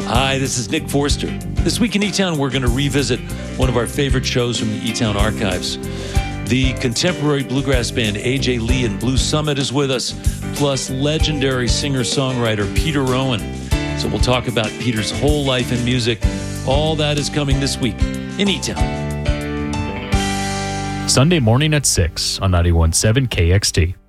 Hi, this is Nick Forster. This week in E-Town, we're going to revisit one of our favorite shows from the E-Town archives. The contemporary bluegrass band A.J. Lee and Blue Summit is with us, plus legendary singer-songwriter Peter Rowan. So we'll talk about Peter's whole life in music. All that is coming this week in E-Town. Sunday morning at 6 on 91.7 KXT.